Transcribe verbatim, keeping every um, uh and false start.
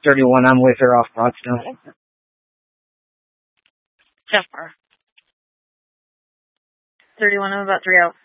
thirty-one on Wayfair off Broadstone. Jeff Parr. thirty-one, I'm about three out.